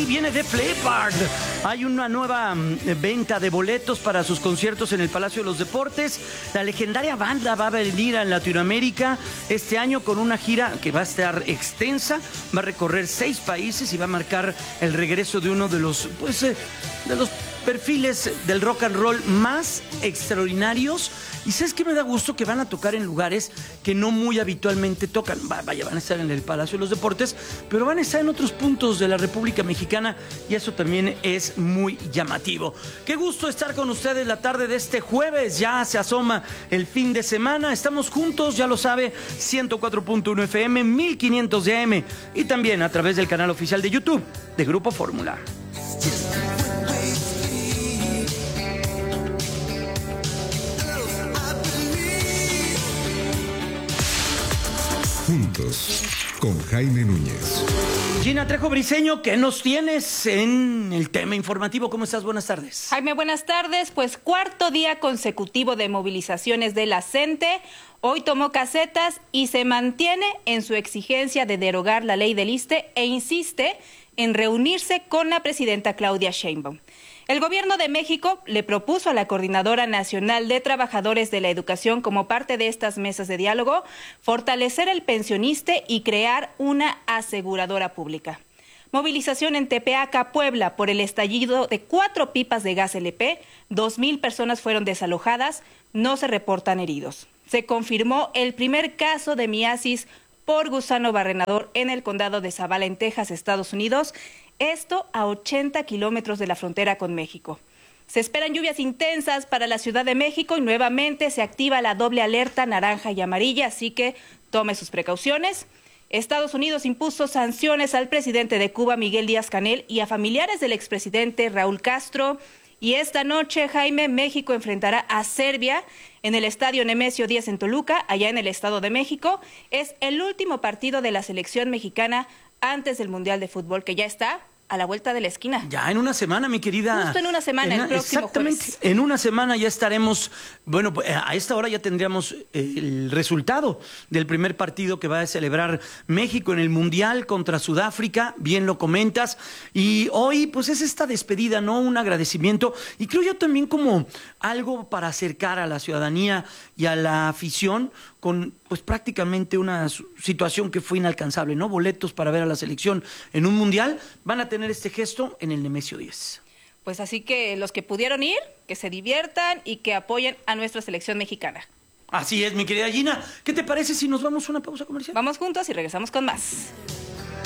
viene Def Leppard. Hay una nueva venta de boletos para sus conciertos en el Palacio de los Deportes. La legendaria banda va a venir a Latinoamérica este año con una gira que va a estar extensa. Va a recorrer 6 países y va a marcar el regreso de uno de los, de los perfiles del rock and roll más extraordinarios. Y ¿sabes qué me da gusto? Que van a tocar en lugares que no muy habitualmente tocan. Vaya, van a estar en el Palacio de los Deportes, pero van a estar en otros puntos de la República Mexicana y eso también es muy llamativo. Qué gusto estar con ustedes la tarde de este jueves. Ya se asoma el fin de semana. Estamos juntos, ya lo sabe, 104.1 FM, 1500 de AM y también a través del canal oficial de YouTube de Grupo Fórmula. Juntos, con Jaime Núñez. Gina Trejo Briceño, ¿qué nos tienes en el tema informativo? ¿Cómo estás? Buenas tardes. Jaime, buenas tardes. Pues cuarto día consecutivo de movilizaciones de la CENTE. Hoy tomó casetas y se mantiene en su exigencia de derogar la ley del ISSSTE e insiste en reunirse con la presidenta Claudia Sheinbaum. El Gobierno de México le propuso a la Coordinadora Nacional de Trabajadores de la Educación, como parte de estas mesas de diálogo, fortalecer el pensioniste y crear una aseguradora pública. Movilización en Tepeaca, Puebla, por el estallido de 4 pipas de gas LP. 2,000 personas fueron desalojadas, no se reportan heridos. Se confirmó el primer caso de miasis por gusano barrenador en el condado de Zavala, en Texas, Estados Unidos. Esto a 80 kilómetros de la frontera con México. Se esperan lluvias intensas para la Ciudad de México y nuevamente se activa la doble alerta naranja y amarilla, así que tome sus precauciones. Estados Unidos impuso sanciones al presidente de Cuba, Miguel Díaz-Canel, y a familiares del expresidente Raúl Castro. Y esta noche, Jaime, México enfrentará a Serbia en el Estadio Nemesio 10 en Toluca, allá en el Estado de México. Es el último partido de la selección mexicana antes del Mundial de Fútbol, que ya está a la vuelta de la esquina. Ya en una semana, mi querida. Justo en una semana, el próximo exactamente, jueves. En una semana ya estaremos, bueno, a esta hora ya tendríamos el resultado del primer partido que va a celebrar México en el Mundial contra Sudáfrica, bien lo comentas, y hoy pues es esta despedida, ¿no? Un agradecimiento, y creo yo también como algo para acercar a la ciudadanía y a la afición con pues prácticamente una situación que fue inalcanzable, ¿no? Boletos para ver a la selección en un mundial, van a tener este gesto en el Nemesio 10. Pues así que los que pudieron ir, que se diviertan y que apoyen a nuestra selección mexicana. Así es, mi querida Gina. ¿Qué te parece si nos vamos a una pausa comercial? Vamos juntos y regresamos con más.